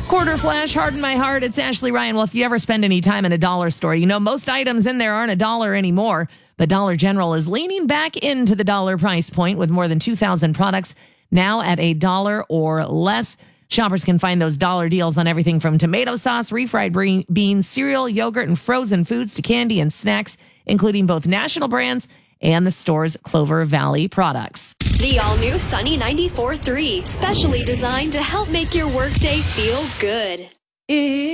Quarter flash, harden my heart. It's Ashley Ryan. Well, if you ever spend any time in a dollar store, you know most items in there aren't a dollar anymore. But Dollar General is leaning back into the dollar price point with more than 2,000 products now at $1 or less. Shoppers can find those dollar deals on everything from tomato sauce, refried beans, cereal, yogurt, and frozen foods to candy and snacks, including both national brands and the store's Clover Valley products. The all-new Sunny 94.3, specially designed to help make your workday feel good.